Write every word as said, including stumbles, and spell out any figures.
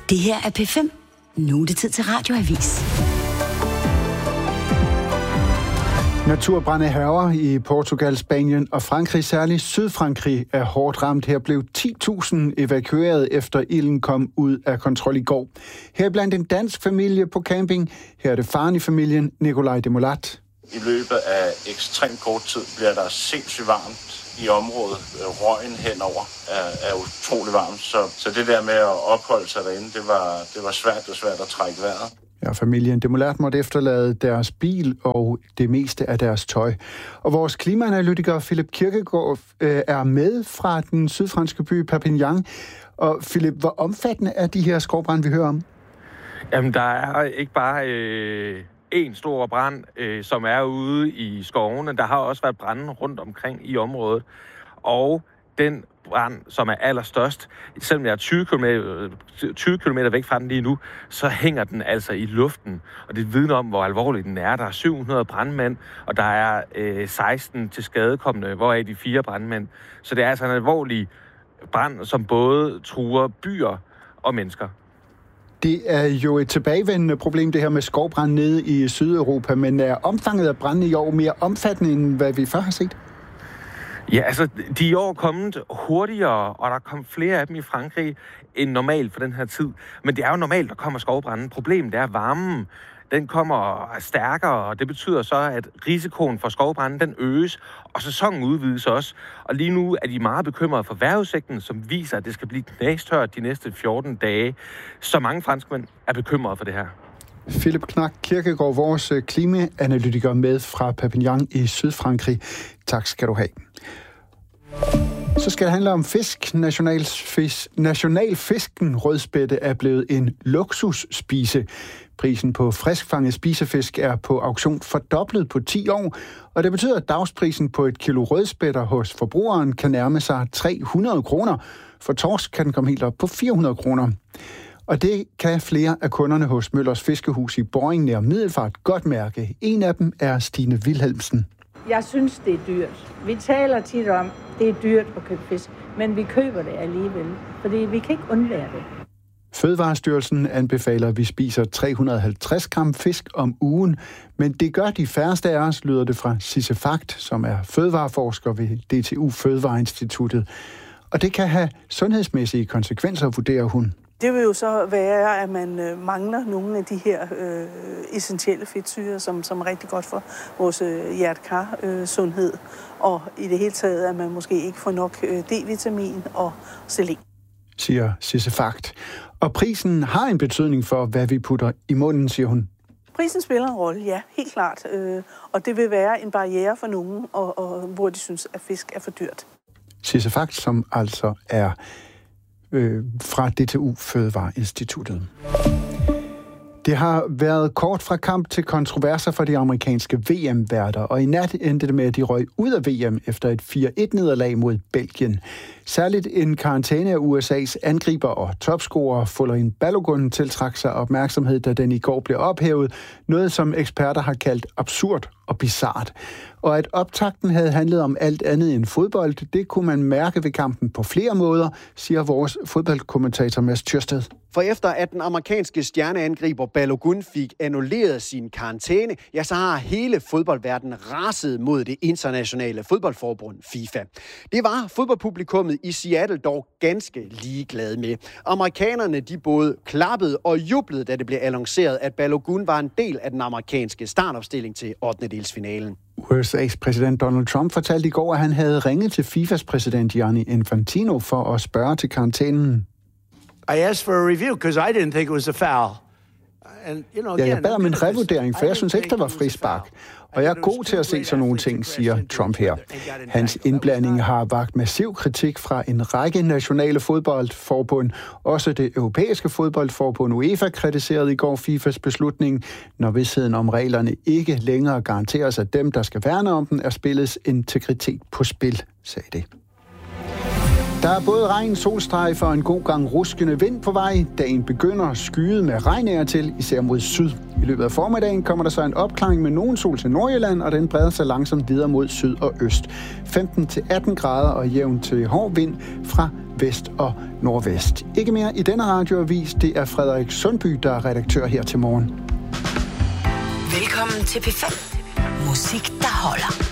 Det her er P fem. Nu er det tid til Radioavis. Naturbrande hærger i Portugal, Spanien og Frankrig. Særligt Sydfrankrig er hårdt ramt. Her blev ti tusind evakueret efter ilden kom ud af kontrol i går. Her blandt en dansk familie på camping. Her er det faren i familien, Nikolaj de Molat. I løbet af ekstremt kort tid bliver der sindssygt varmt i området. Røgen henover er, er utrolig varmt. Så, så det der med at opholde sig derinde, det var, det var svært og svært at trække vejret. Ja, familien de Molat måtte efterlade deres bil og det meste af deres tøj. Og vores klimaanalytiker Philip Kirkegaard øh, er med fra den sydfranske by Perpignan. Og Philip, hvor omfattende er de her skovbrande, vi hører om? Jamen, der er ikke bare øh, en stor brand, øh, som er ude i skovene. Der har også været brande rundt omkring i området. Og den brand, som er allerstørst, selvom jeg er tyve kilometer væk fra den lige nu, så hænger den altså i luften. Og det vidner om, hvor alvorlig den er. Der er syv hundrede brandmænd, og der er øh, seksten til skadekommende, hvoraf de fire brandmænd. Så det er altså en alvorlig brand, som både truer byer og mennesker. Det er jo et tilbagevendende problem, det her med skovbrand nede i Sydeuropa, men er omfanget af branden i år mere omfattende, end hvad vi før har set? Ja, altså, de er i år kommet hurtigere, og der kom flere af dem i Frankrig end normalt for den her tid. Men det er jo normalt, der kommer skovbranden. Problemet er, at varmen den kommer stærkere, og det betyder så, at risikoen for skovbranden den øges, og sæsonen udvides også. Og lige nu er de meget bekymrede for vejrudsigten, som viser, at det skal blive knastørt de næste fjorten dage. Så mange franskmænd er bekymrede for det her. Philip Knak Kirkegaard, vores klimaanalytiker med fra Perpignan i Sydfrankrig. Tak skal du have. Så skal det handle om fisk. Nationalfisk, nationalfisken rødspætte er blevet en luksusspise. Prisen på friskfanget spisefisk er på auktion fordoblet på ti år, og det betyder, at dagsprisen på et kilo rødspætter hos forbrugeren kan nærme sig tre hundrede kroner. For torsk kan den komme helt op på fire hundrede kroner. Og det kan flere af kunderne hos Møllers Fiskehus i Borring nær Middelfart godt mærke. En af dem er Stine Wilhelmsen. Jeg synes, det er dyrt. Vi taler tit om, det er dyrt at købe fisk, men vi køber det alligevel, fordi vi kan ikke undvære det. Fødevarestyrelsen anbefaler, at vi spiser tre hundrede og halvtreds gram fisk om ugen, men det gør de færreste af os, lyder det fra Sisse Fagt, som er fødevareforsker ved D T U Fødevareinstituttet. Og det kan have sundhedsmæssige konsekvenser, vurderer hun. Det vil jo så være, at man øh, mangler nogle af de her øh, essentielle fedtsyrer, som, som er rigtig godt for vores øh, hjerte-kar-sundhed. Øh, og i det hele taget, at man måske ikke får nok øh, D-vitamin og selen. Siger Sisse Fagt. Og prisen har en betydning for, hvad vi putter i munden, siger hun. Prisen spiller en rolle, ja, helt klart. Øh, og det vil være en barriere for nogen, og, og, hvor de synes, at fisk er for dyrt. Sisse Fagt, som altså er øh, fra D T U Fødevareinstituttet. Det har været kort fra kamp til kontroverser for de amerikanske V M-værter, og i nat endte det med, at de røg ud af V M efter et fire et nederlag mod Belgien. Særligt en karantæne af U S A's angriber og topscorer Folarin Balogun tiltrak sig opmærksomhed, da den i går blev ophævet, noget som eksperter har kaldt absurd og bizart. Og at optakten havde handlet om alt andet end fodbold, det kunne man mærke ved kampen på flere måder, siger vores fodboldkommentator Mads Thyrsted. For efter at den amerikanske stjerneangriber Balogun fik annulleret sin karantæne, ja, så har hele fodboldverdenen raset mod det internationale fodboldforbund FIFA. Det var fodboldpublikummet i Seattle dog ganske ligeglade med. Amerikanerne de både klappede og jublede, da det blev annonceret, at Balogun var en del af den amerikanske startopstilling til ottendedelsfinalen. U S A's præsident Donald Trump fortalte i går, at han havde ringet til FIFAs præsident Gianni Infantino for at spørge til karantænen. I asked for a review because I didn't think it was a foul. And, you know, again, ja, jeg bad om en revurdering, for jeg synes ikke, der var frispark. Og jeg er god til at se sådan nogle ting, siger Trump her. Hans indblanding har vakt massiv kritik fra en række nationale fodboldforbund. Også det europæiske fodboldforbund UEFA kritiserede i går FIFAs beslutning, når vidstheden om reglerne ikke længere garanteres, at dem, der skal værne om den, er spillets integritet på spil, sagde det. Der er både regn, solstrejfer og en god gang ruskende vind på vej. Dagen begynder skyet med regn af og til, især mod syd. I løbet af formiddagen kommer der så en opklaring med nogen sol til Nordjylland, og den breder sig langsomt videre mod syd og øst. femten til atten grader og jævn til hård vind fra vest og nordvest. Ikke mere i denne radioavis. Det er Frederik Sundby, der er redaktør her til morgen. Velkommen til P fem. Musik, der holder.